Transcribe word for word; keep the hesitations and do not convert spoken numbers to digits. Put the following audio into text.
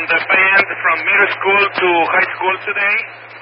the band from middle school to high school today.